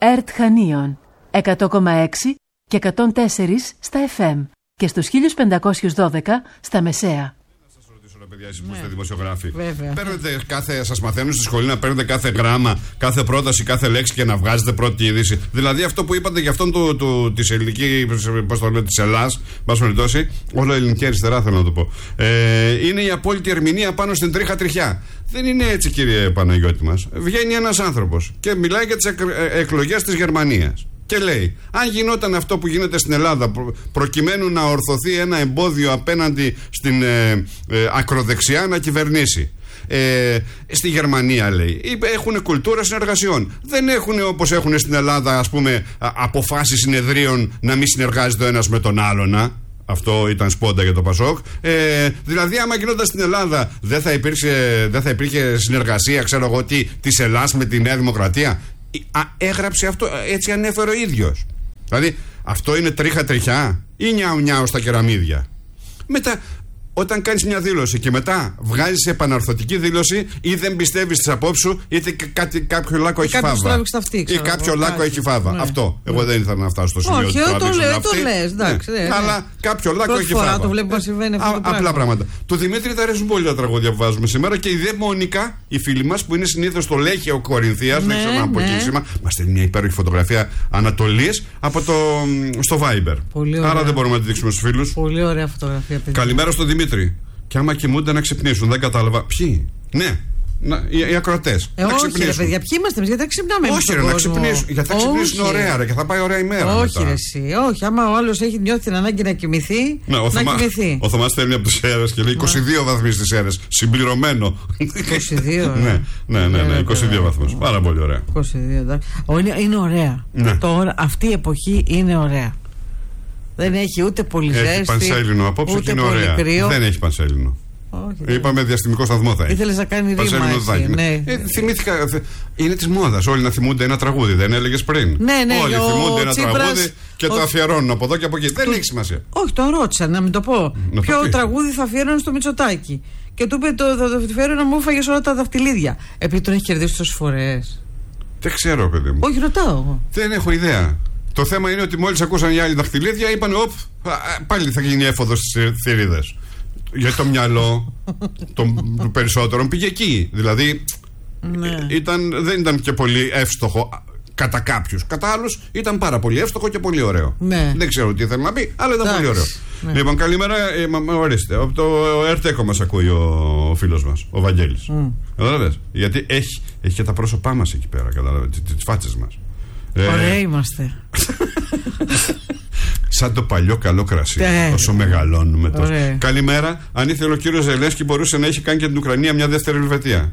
ΕΡΤ Χανίων 100,6 και 104 στα FM και στους 1512 στα Μεσαία. Παιδιά, εσείς που είστε δημοσιογράφοι, σας μαθαίνουν στη σχολή να παίρνετε κάθε γράμμα, κάθε πρόταση, κάθε λέξη και να βγάζετε πρώτη είδηση. Δηλαδή αυτό που είπατε για αυτόν της ελληνικής, πώς το λέμε, της Ελλάς, μας περιπτώσει, όλο ελληνική αριστερά θέλω να το πω. Είναι η απόλυτη ερμηνεία πάνω στην τρίχα τριχιά. Δεν είναι έτσι, κύριε Παναγιώτη μας. Βγαίνει ένας άνθρωπος και μιλάει για τις εκλογές της Γερμανίας. Και λέει, αν γινόταν αυτό που γίνεται στην Ελλάδα προκειμένου να ορθωθεί ένα εμπόδιο απέναντι στην ακροδεξιά να κυβερνήσει, στη Γερμανία, λέει, έχουν κουλτούρα συνεργασιών. Δεν έχουν όπως έχουν στην Ελλάδα, ας πούμε, αποφάσεις συνεδρίων να μην συνεργάζεται ο ένας με τον άλλον. Αυτό ήταν σπόντα για το Πασόκ. Δηλαδή, άμα γινόταν στην Ελλάδα, δεν θα υπήρχε συνεργασία, ξέρω εγώ τι, της Ελλάς με τη Νέα Δημοκρατία. Έγραψε αυτό, έτσι ανέφερε ο ίδιος. Δηλαδή, αυτό είναι τρίχα τριχιά ή νιάου νιάου στα κεραμίδια. Μετά, όταν κάνεις μια δήλωση και μετά βγάζεις επαναρθωτική δήλωση, ή δεν πιστεύεις τις απόψεις σου, είτε κάποιο λάκκο έχει φάβα. Ή κάποιο λάκκο έχει φάβα. Ναι. Αυτό. Εγώ δεν ήθελα να φτάσω στο σημείο του. Όχι, το λες, εντάξει. Ναι. Αλλά κάποιο λάκκο έχει φάβα. Το βλέπω να συμβαίνει αυτό. Απλά πράγματα. Του Δημήτρη τα αρέσουν πολύ τα τραγούδια που βάζουμε σήμερα και η Δε Μόνικα, η φίλη μας που είναι συνήθως στο Λέχειο Κορινθίας, δεν ξέρω από εκεί σήμερα, μας στέλνει μια υπέροχη φωτογραφία Ανατολής στο Viber. Άρα δεν μπορούμε να τη δείξουμε στους φίλους. Πολύ ωραία φωτογραφία. Καλημέρα στο Δημήτρη. Και άμα κοιμούνται να ξυπνήσουν, δεν κατάλαβα. Ποιοι? Ναι, οι ακροατές. Όχι, ρε παιδιά, ποιοι είμαστε εμείς, γιατί δεν ξυπνάμε εμείς. Όχι, ρε, να ξυπνήσουν. Γιατί θα ξυπνήσουν ωραία, ρε, και θα πάει ωραία ημέρα. Όχι, μετά. Ρε, εσύ. Όχι, άμα ο άλλος έχει νιώθει την ανάγκη να κοιμηθεί. Ναι, κοιμηθεί. Ο Θωμάς στέλνει από τις Σέρρες και λέει 22 βαθμοί στις Σέρρες. Συμπληρωμένο. 22. Ναι, 22 βαθμούς. Πάρα πολύ ωραία. 22, είναι ωραία. Τώρα, αυτή η εποχή είναι ωραία. Δεν έχει ούτε πολύ ζέστη. Έχει πανσέλινο απόψε και είναι ωραία. Κρύο. Δεν έχει πανσέλινο. Όχι, είπαμε διαστημικό σταθμό θα έχει. Ήθελες να κάνει ρήμα εσύ, ναι. Θυμήθηκα, είναι της μόδας. Όλοι να θυμούνται ένα τραγούδι, δεν έλεγες πριν? Ναι, όλοι θυμούνται ένα τραγούδι και το αφιερώνουν από εδώ και από εκεί. Δεν έχει σημασία. Όχι, τον ρώτησα να μην το πω. Ποιο τραγούδι θα αφιέρωνε στο Μητσοτάκη? Και του είπε θα αφιέρω να μου φάγες όλα τα δαχτυλίδια. Επειδή τον έχει κερδίσει τόσες φορές. Δεν ξέρω, παιδί μου. Όχι, ρωτάω. Δεν έχω ιδέα. Το θέμα είναι ότι μόλις ακούσαν οι άλλοι δαχτυλίδια, είπαν πάλι θα γίνει έφοδος στις θηρίδες. Γιατί το μυαλό των περισσότερων πήγε εκεί. Δηλαδή δεν ήταν και πολύ εύστοχο κατά κάποιους. Κατά άλλους ήταν πάρα πολύ εύστοχο και πολύ ωραίο. Δεν ξέρω τι ήθελε να πει, αλλά ήταν πολύ ωραίο. Λοιπόν, καλημέρα, ορίστε. Από το ΕΡΤ μας ακούει ο φίλος μας, ο Βαγγέλης. Καταλαβες. Γιατί έχει και τα πρόσωπά μας εκεί πέρα, τις φάτσες μας. Ωραία είμαστε. Σαν το παλιό καλό κρασί. Όσο μεγαλώνουμε τόσο. Καλημέρα. Αν ήθελε ο κύριος Ζελένσκι μπορούσε να έχει κάνει και την Ουκρανία μια δεύτερη Ελβετία.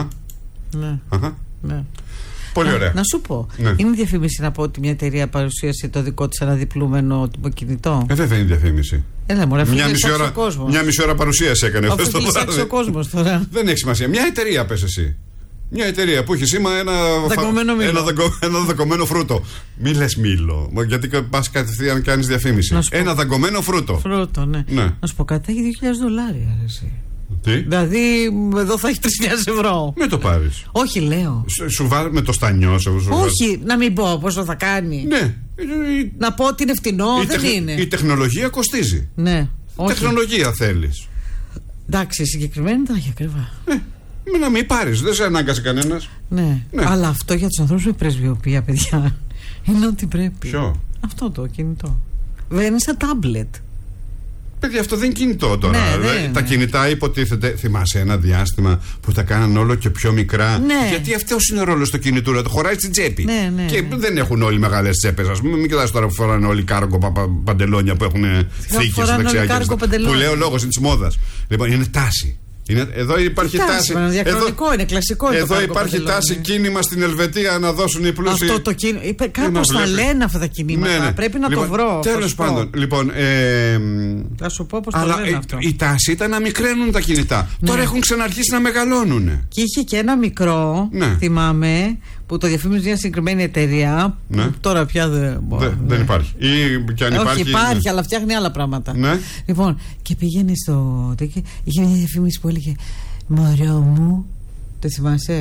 Ναι. Πολύ ωραία. Να σου πω, είναι διαφήμιση να πω ότι μια εταιρεία παρουσίασε το δικό της αναδιπλούμενο τυποκινητό? Βέβαια είναι διαφήμιση. Μια μισή ώρα παρουσίαση έκανε. Αυτό ο κόσμος τώρα. Δεν έχει σημασία. Μια εταιρεία πες εσύ. Μια εταιρεία που έχει σήμα ένα δαγκωμένο φρούτο. Μη λες μήλο, γιατί πας κατευθείαν κάνεις διαφήμιση. Ένα δαγκωμένο φρούτο. Φρούτο, ναι. Να σου πω κάτι, έχει $2.000 εσύ. Τι? Δηλαδή εδώ θα έχει 3.000 ευρώ. Μην το πάρεις. Όχι, λέω. Σου βάλει με το στανιό. Όχι, να μην πω πόσο θα κάνει. Ναι. Να πω ότι είναι φτηνό, δεν είναι. Η τεχνολογία κοστίζει. Ναι. Τεχνολογία θέλεις. Εντάξει, συγκεκριμένη τα έχει ακριβά. Να μην πάρεις, δεν σε ανάγκασε κανένας. Ναι. Αλλά αυτό για τους ανθρώπους με πρεσβειοποίηση, παιδιά, είναι ότι πρέπει. Ποιο? Αυτό το κινητό. Δεν είναι σαν τάμπλετ. Παιδιά, αυτό δεν είναι κινητό τώρα. Τα κινητά υποτίθεται. Θυμάσαι ένα διάστημα που τα κάναν όλο και πιο μικρά. Γιατί αυτός είναι ο ρόλος του κινητού, να το χωράει στην τσέπη. Και δεν έχουν όλοι μεγάλες τσέπες, ας πούμε. Μην κοιτάς τώρα που φοράνε όλοι κάργο παντελόνια που έχουν θήκες δεξιά. Που λέω λόγος είναι της μόδας. Λοιπόν, είναι τάση. Εδώ υπάρχει τάση. Είναι διαχρονικό, είναι κλασικό. Εδώ υπάρχει τάση κίνημα στην Ελβετία να δώσουν οι πλούσιοι. Αυτό το κίνημα. Κάπως τα λένε αυτά τα κινήματα. Πρέπει να το βρω. Τέλος πάντων. Λοιπόν. Θα σου πω πώς το λένε αυτό. Η τάση ήταν να μικραίνουν τα κινητά. Τώρα έχουν ξαναρχίσει να μεγαλώνουν. Και είχε και ένα μικρό, θυμάμαι, που το διαφήμιζε μια συγκεκριμένη εταιρεία. Τώρα πια δεν υπάρχει. Όχι, υπάρχει, αλλά φτιάχνει άλλα πράγματα. Λοιπόν, και πήγαινε στο. Είχε μια διαφήμιση που έλεγε «Μωρό μου». Το θυμάσαι?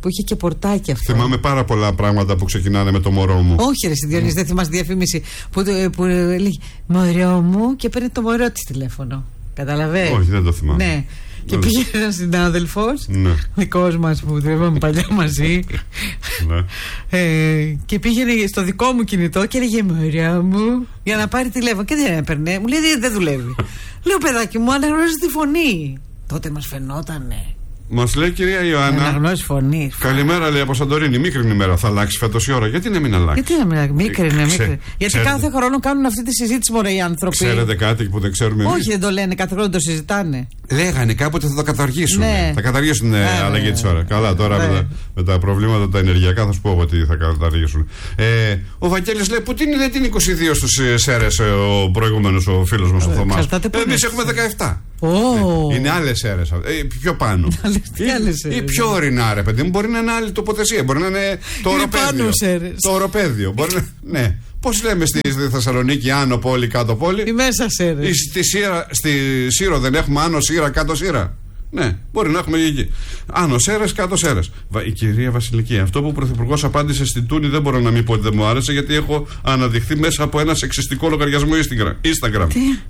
που είχε και πορτάκι αυτό. Θυμάμαι πάρα πολλά πράγματα που ξεκινάνε με το μωρό μου. Όχι, ρε Διονύση, δεν θυμάσαι διαφήμιση που λέει μωρό μου και παίρνει το μωρό της τηλέφωνο. Καταλαβαίνεις? Όχι, δεν το θυμάμαι. Ναι. Και πήγε ένας συνάδελφος, δικός μας που δουλεύαμε παλιά μαζί, και πήγαινε στο δικό μου κινητό και έλεγε μωρά μου για να πάρει τηλέφωνο και δεν έπαιρνε. Μου λέει δεν δουλεύει. Λέω παιδάκι μου, αναγνώριζε τη φωνή. Τότε μας φαινότανε. Μας λέει η κυρία Ιωάννα. Αναγνώριση φωνή. Καλημέρα, λέει από Σαντορίνη. Μίκρινη ημέρα. Θα αλλάξει φέτος η ώρα. Γιατί να μην αλλάξει? Γιατί να μην αλλάξει? Μίκρινη. Γιατί κάθε χρόνο κάνουν αυτή τη συζήτηση μωρέ οι άνθρωποι. Ξέρετε κάτι που δεν ξέρουμε εμείς? Όχι, δεν το λένε. Κάθε χρόνο το συζητάνε. Λέγανε κάποτε θα το καταργήσουν. Ναι. Θα καταργήσουν αλλαγή της ώρα. Καλά, τώρα με τα προβλήματα τα ενεργειακά θα σου πω εγώ τι θα καταργήσουν. Ο Βαγγέλης λέει που την είδε την 22 στους Σέρες ο προηγούμενος ο φίλος μας ο Θωμάς. Εμείς έχουμε 17. Είναι άλλες αίρες. Πιο πάνω. Ή πιο ορεινά, ρε παιδί μου. Μπορεί να είναι άλλη τοποθεσία. Μπορεί να είναι το οροπέδιο. Το οροπέδιο. Ναι. Πώς λέμε στη Θεσσαλονίκη, άνω πόλη, κάτω πόλη? Η μέσα Σέρες. Στη Σύρο δεν έχουμε άνω Σύρα, κάτω Σύρα? Ναι, μπορεί να έχουμε εκεί. Άνω Σέρες, κάτω Σέρες. Η κυρία Βασιλική, αυτό που ο Πρωθυπουργός απάντησε στην Τούνη δεν μπορώ να μην πω ότι δεν μου άρεσε, γιατί έχω αναδειχθεί μέσα από ένα σεξιστικό λογαριασμό Instagram.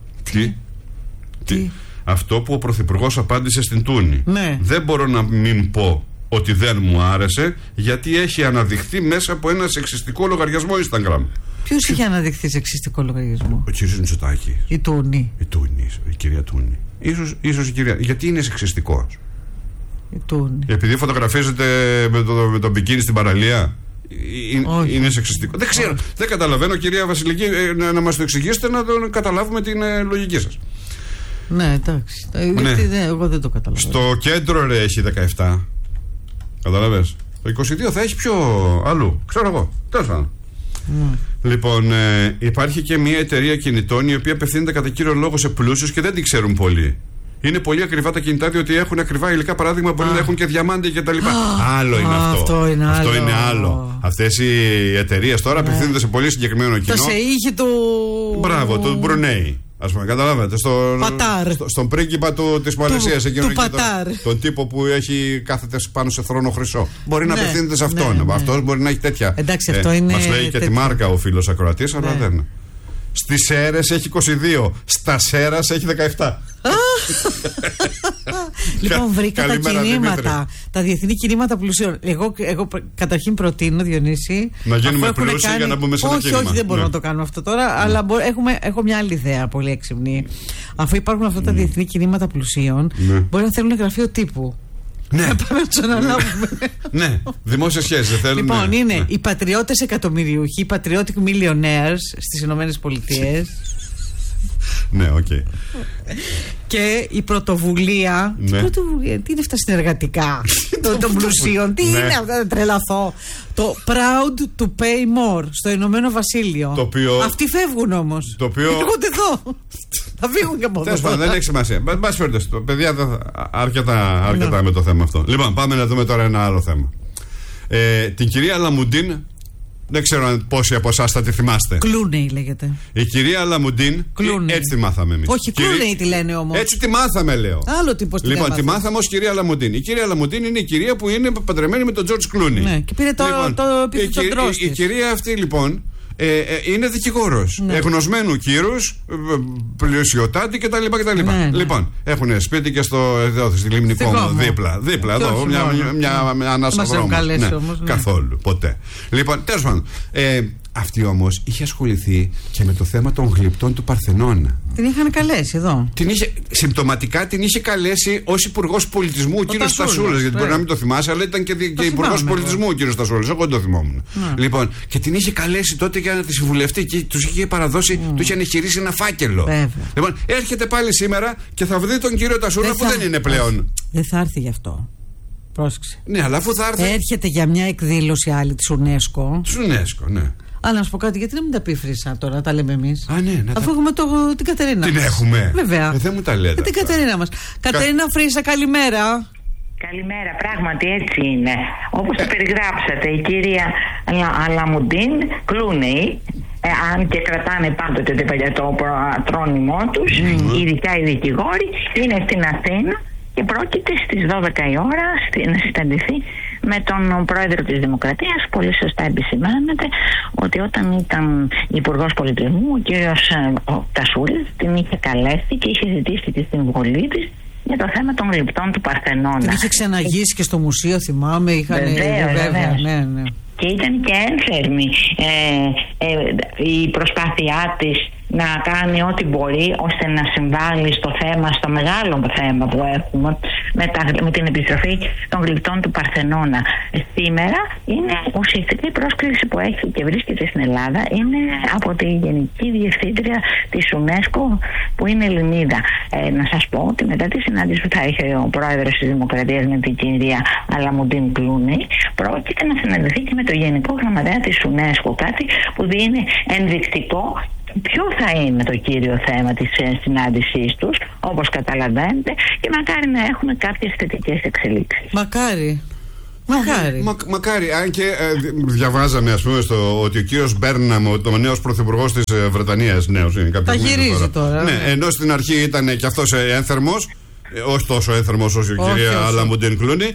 Τι? Αυτό που ο Πρωθυπουργός απάντησε στην Τούνη. Ναι. Δεν μπορώ να μην πω ότι δεν μου άρεσε, γιατί έχει αναδειχθεί μέσα από ένα σεξιστικό λογαριασμό Instagram. Ποιος είχε αναδειχθεί σεξιστικό λογαριασμό? Ο κύριος Μητσοτάκης. Η Τούνη. Η κυρία Τούνη. Ίσως η κυρία. Γιατί είναι σεξιστικός? Η Τούνη. Επειδή φωτογραφίζεται με το μπικίνι στην παραλία. Είναι σεξιστικό. Δεν ξέρω. Δεν καταλαβαίνω, κυρία Βασιλική, να μας το εξηγήσετε, να το καταλάβουμε την λογική σας. Ναι, εντάξει. Εγώ δεν το καταλαβαίνω. Στο κέντρο ρε έχει 17. Καταλαβες? Το 22 θα έχει πιο αλλού. Ξέρω εγώ. Τέλος πάντων. Λοιπόν, υπάρχει και μια εταιρεία κινητών η οποία απευθύνεται κατά κύριο λόγο σε πλούσιους και δεν την ξέρουν πολύ. Είναι πολύ ακριβά τα κινητά, διότι έχουν ακριβά υλικά. Παράδειγμα, μπορεί να έχουν και διαμάντι και τα λοιπά. Άλλο είναι αυτό. Αυτό είναι άλλο. Αυτές οι εταιρείες τώρα απευθύνονται σε πολύ συγκεκριμένο κοινό. Το σε είχε του. Μπράβο, του Μπρουνέι. Ας πούμε, καταλάβετε. Στον πρίγκιπα της Μαλαισίας, τον τύπο που κάθεται πάνω σε θρόνο χρυσό. Μπορεί να απευθύνεται σε αυτόν. Αυτός μπορεί να έχει τέτοια. Εντάξει, αυτό είναι. Μας λέει και τη μάρκα ο φίλος ακροατής, αλλά δεν. Στις Σέρες έχει 22. Στα Σέρας έχει 17. Λοιπόν, βρήκα τα κινήματα. Τα διεθνή κινήματα πλουσίων. Εγώ καταρχήν προτείνω, Διονύση, να γίνουμε πλούσιοι για να μπούμε σε ένα κίνημα. Όχι, δεν μπορώ να το κάνουμε αυτό τώρα, αλλά έχω μια άλλη ιδέα πολύ έξυπνη. Αφού υπάρχουν αυτά τα διεθνή κινήματα πλουσίων, μπορεί να θέλουν γραφείο τύπου. Ναι. Να πάμε να του αναλάβουμε. Ναι, δημόσια σχέση. Λοιπόν, είναι οι πατριώτες εκατομμυριούχοι, οι patriotic millionaires στις Ηνωμένες Πολιτείες. Ναι, οκ. Και η πρωτοβουλία. Τι είναι αυτά συνεργατικά των πλουσίων? Τι είναι αυτά, δεν τρελαθώ. Το Proud to Pay More στο Ηνωμένο Βασίλειο. Αυτοί φεύγουν όμως. Έρχονται εδώ. Θα φύγουν και από εδώ. Δεν έχει σημασία. Μπας φέρτε το. Παιδιά, αρκετά με το θέμα αυτό. Λοιπόν, πάμε να δούμε τώρα ένα άλλο θέμα. Την κυρία Λαμουντίν. Δεν ξέρω πόσοι από εσάς θα τη θυμάστε. Κλούνεϊ λέγεται. Η κυρία Λαμουντίν. Έτσι τη μάθαμε εμείς. Όχι, Κλούνεϊ τη λένε όμως. Έτσι τη μάθαμε, λέω. Άλλο τύπος τη Λοιπόν, τη μάθαμε ως κυρία Λαμουντίν. Η κυρία Λαμουντίν είναι η κυρία που είναι παντρεμένη με τον Τζορτζ Κλούνεϊ. Ναι, και πήρε το επίθετο. Η κυρία αυτή λοιπόν είναι δικηγόρος. Εγνωσμένου κύρους, πλουσιοτάτη κτλ. Λοιπόν, έχουν σπίτι και στη Λίμνη Κόμο. Δίπλα εδώ, μια ανάσα δρόμο. Καθόλου, ποτέ. Λοιπόν, τέλος πάντων. Αυτή όμως είχε ασχοληθεί και με το θέμα των γλυπτών του Παρθενώνα. Την είχαν καλέσει εδώ. Συμπτωματικά την είχε καλέσει ως υπουργός πολιτισμού ο κύριος Στασούλας. Γιατί μπορεί να μην το θυμάσαι, αλλά ήταν και υπουργός πολιτισμού ο κύριος Στασούλας. Εγώ δεν το θυμόμουν. Λοιπόν, και την είχε καλέσει τότε για να τη συμβουλευτεί και τους είχε παραδώσει, του είχε χειρίσει ένα φάκελο. Λοιπόν, έρχεται πάλι σήμερα και θα βρει τον κύριο Στασούλα που δεν είναι πλέον. Δεν θα έρθει γι' αυτό. Πρόσεξε. Ναι, αλλά αφού θα έρθει. Έρχεται για μια εκδήλωση άλλη της UNESCO. Της UNESCO, ναι. Αλλά να σου πω κάτι, γιατί να μην τα πει Φρύσα τώρα, τα λέμε εμείς. Ναι, αφού έχουμε την Κατερίνα. Την έχουμε. Βέβαια. Δεν μου τα λέτε. Την Κατερίνα μας. Κατερίνα Φρύσα, καλημέρα. Καλημέρα, πράγματι έτσι είναι. Όπως το περιγράψατε, η κυρία Λαμουντίν Κλούνεϊ, αν και κρατάνε πάντοτε το παλιατό τρόνιμό τους, ειδικά οι δικηγόροι, είναι στην Αθήνα και πρόκειται στις 12 η ώρα να συναντηθεί με τον πρόεδρο της Δημοκρατίας. Πολύ σωστά επισημάνεται ότι όταν ήταν υπουργός πολιτισμού, ο κύριος Τασούλης την είχε καλέσει και είχε ζητήσει τη συμβολή της για το θέμα των γλυπτών του Παρθενώνα. Την είχε ξαναγήσει και στο μουσείο, θυμάμαι. Βέβαια. Ναι. Και ήταν και ένθερμη η προσπάθειά της να κάνει ό,τι μπορεί ώστε να συμβάλλει στο θέμα, στο μεγάλο θέμα που έχουμε με την επιστροφή των γλυπτών του Παρθενώνα. Σήμερα είναι ουσιαστική πρόσκληση που έχει και βρίσκεται στην Ελλάδα, είναι από τη Γενική Διευθύντρια της UNESCO που είναι Ελληνίδα. Να σας πω ότι μετά τη συνάντηση που θα είχε ο πρόεδρος της Δημοκρατίας με την κυρία Αλαμουντίν Κλούνεϊ, πρόκειται να συναντηθεί και με το Γενικό Γραμματέα της UNESCO, κάτι που είναι ενδεικτικό ποιο θα είναι το κύριο θέμα της συνάντησής τους, όπως καταλαβαίνετε, και μακάρι να έχουμε κάποιες θετικές εξελίξεις. Μακάρι, αν και διαβάζαμε, ας πούμε, ότι ο κύριος Μπέρναμ, ο νέος πρωθυπουργός της Βρετανίας, νέος είναι, τα γυρίζει τώρα. Ναι, ενώ στην αρχή ήταν και αυτός ένθερμος, όχι τόσο ένθερμος όσο η κυρία Αλαμουντίν Κλούνεϊ,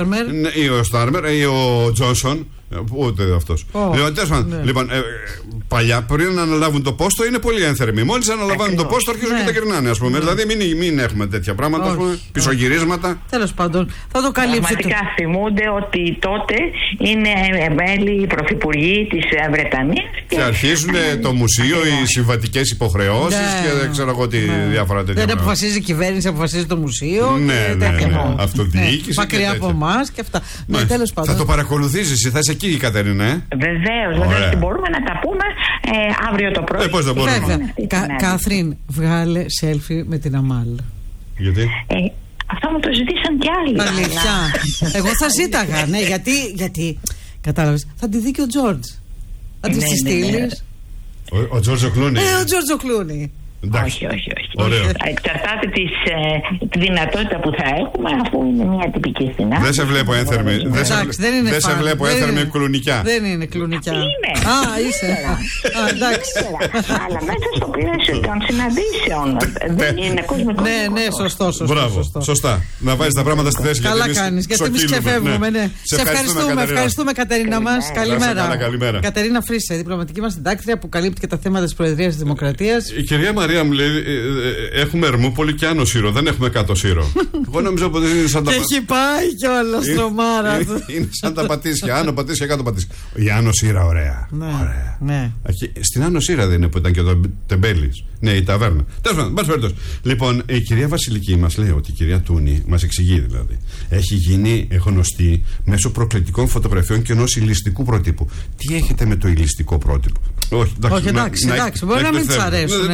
ή ο Στάρμερ ή ο Τζόνσον. Ούτε αυτός. Λοιπόν, παλιά πριν να αναλάβουν το πόστο είναι πολύ ένθερμοι. Μόλις αναλαμβάνουν το πόστο αρχίζουν και τα γυρνάνε, ας πούμε. Δηλαδή μην έχουμε τέτοια πράγματα, πισωγυρίσματα. Τέλος πάντων, θα το καλύψετε. Πραγματικά θυμούνται ότι τότε είναι μέλη πρωθυπουργοί της Βρετανίας. Και αρχίζουν το μουσείο, οι συμβατικές υποχρεώσεις και δεν ξέρω εγώ τι διάφορα τέτοια. Δεν αποφασίζει η κυβέρνηση, αποφασίζει το μουσείο. Ναι. Αυτοδιοίκηση. Μακριά από εμάς και αυτά. Θα το παρακολουθήσεις, θα είσαι εκεί η Κατερίνα, Βεβαίως, μπορούμε να τα πούμε αύριο το πρωί. Πώς δεν μπορούμε. Κάθριν, βγάλε selfie με την Αμάλ. Γιατί? Αυτό μου το ζητήσαν κι άλλοι. Αλήθεια. Εγώ θα ζήταγα, ναι, γιατί κατάλαβες, θα τη δει και ο Τζόρτζ. Θα τη στείλεις. Ο Τζόρτζο Κλούνεϊ. Ο Τζόρτζο Κλούνεϊ. Όχι. Εξαρτάται τη δυνατότητα που θα έχουμε, αφού είναι μια τυπική συνάντηση. Δεν σε βλέπω ένθερμη. Δεν σε βλέπω ένθερμη κλουνικιά. Δεν είναι κλουνικιά. Είμαι. Είσαι. Εντάξει. Αλλά μέσα στο πλαίσιο των συναντήσεων. Δεν είναι κοσμικό. Ναι, σωστό. Μπράβο. Σωστά. Να βάζεις τα πράγματα στη θέση. Καλά κάνεις, γιατί εμείς ξεφεύγουμε. Σε ευχαριστούμε, Κατερίνα μας. Καλημέρα. Κατερίνα Φρίσε, διπλωματική μας συντάκτρια που καλύπτει και τα θέματα της Προεδρίας της Δημοκρατίας. Η κυρία Μαρία μου λέει: έχουμε Ερμούπολη και Άνω Σύρο, δεν έχουμε Κάτω Σύρο. Εγώ νομίζω ότι είναι σαν τα πατήσια. Και έχει πάει κιόλας τρομάρα. Είναι σαν τα πατήσια. Άνω πατήσια, κάτω πατήσια. Η Άνω Σύρα, ωραία. Ναι. Στην Άνω Σύρα δεν είναι που ήταν και το Τεμπέλης. Ναι, η ταβέρνα. Τέλος πάντων, μπας περιπτώσει. Λοιπόν, η κυρία Βασιλική μας λέει ότι η κυρία Τούνη, μας εξηγεί δηλαδή, έχει γίνει γνωστή μέσω προκλητικών φωτογραφιών και ενός ηλιστικού προτύπου. Τι έχετε με το ηλιστικό πρότυπο? Όχι, εντάξει. Μπορεί να μην της αρέσουν.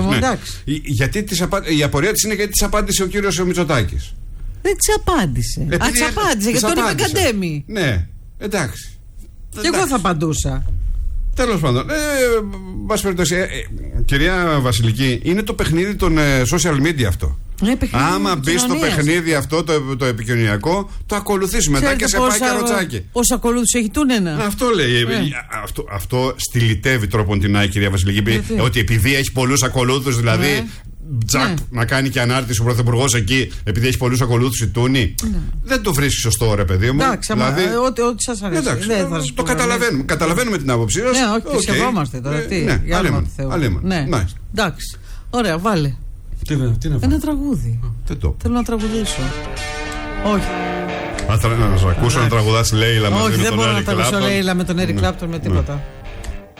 Γιατί η απορία της είναι γιατί της απάντησε ο κύριος Μητσοτάκης. Δεν της απάντησε. Της απάντησε γιατί τον είπε Καντέμι. Ναι, εντάξει. Και εγώ θα απαντούσα. Τέλος πάντων, βάση περιπτώσει, κυρία Βασιλική, είναι το παιχνίδι των social media αυτό. Άμα μπει στο παιχνίδι αυτό το επικοινωνιακό, το ακολουθείς μετά και σε πάει καροτσάκι. Όσους ακολούθους έχει τούνενα. Αυτό λέει. Αυτό στυλιτεύει τρόπον την η κυρία Βασιλική. Ότι επειδή έχει πολλούς ακολούθους, δηλαδή. Να κάνει και ανάρτηση ο πρωθυπουργός εκεί, επειδή έχει πολλούς ακολούθους η Τούνη. Δεν το βρίσκει σωστό, ρε παιδί μου. Εντάξει, δηλαδή, ό,τι σας αρέσει. Το καταλαβαίνουμε. Καταλαβαίνουμε την άποψή σας. Ναι, όχι, σεβόμαστε τώρα. Ναι, εντάξει. Ωραία, βάλε. Ένα τραγούδι. Θέλω να τραγουδήσω. Όχι. Να σας ακούσω να τραγουδάς Λέιλα μαζί με τον Eric Clapton. Όχι, δεν μπορώ να τραγουδήσω Λέιλα με τον Eric Clapton με τίποτα.